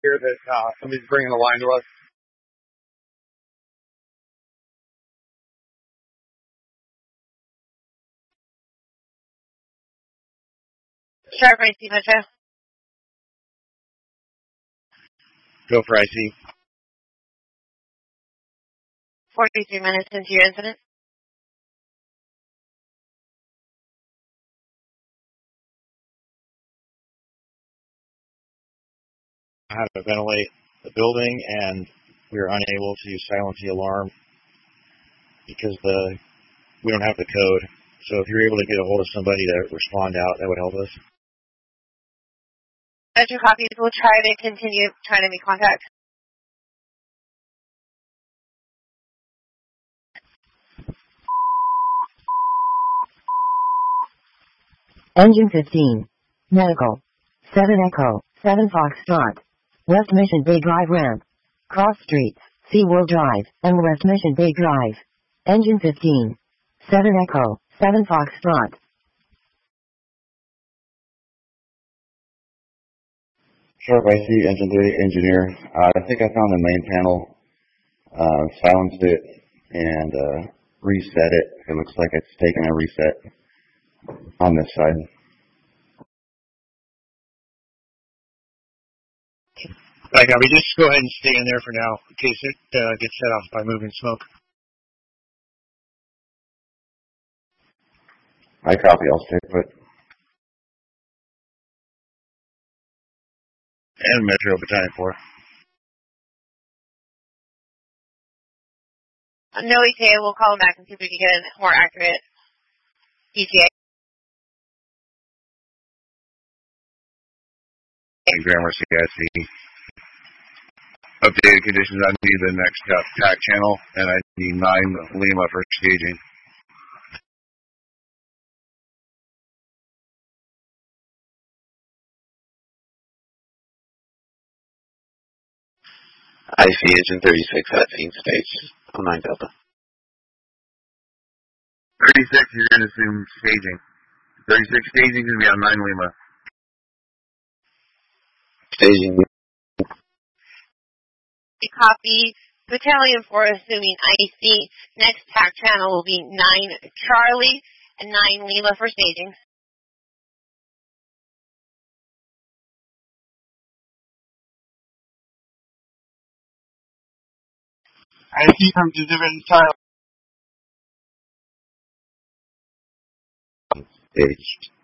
Here that somebody's bringing a line to us. Sharp IC, Metro. Go for IC. 43 minutes into your incident. I had to ventilate the building, and we were unable to silence the alarm because we don't have the code. So if you're able to get a hold of somebody to respond out, that would help us. Metro copies. We'll try to continue trying to make contact. Engine 15. Medical. 7 Echo. 7 Foxtrot. West Mission Bay Drive ramp. Cross streets. SeaWorld Drive and West Mission Bay Drive. Engine 15. 7 Echo. 7 Foxtrot. Sharp IC, Engine 30 engineer. I think I found the main panel, silenced it, and reset it. It looks like it's taken a reset on this side. Right, Gabby, just go ahead and stay in there for now in case it gets set off by moving smoke. I copy, I'll stay put. And Metro Battalion 4. No ETA. We'll call them back and see if we can get a more accurate ETA. Grammar CIC. Updated conditions. I need the next TAC channel, and I need 9 Lima for staging. IC Engine 36 at main stage. 09 Delta. 36, you're going to assume staging. 36 staging is going to be on 9 Lima. Staging. Copy. Battalion 4 assuming IC. Next TAC channel will be 9 Charlie and 9 Lima for staging. IC from Division Charlie. Staged.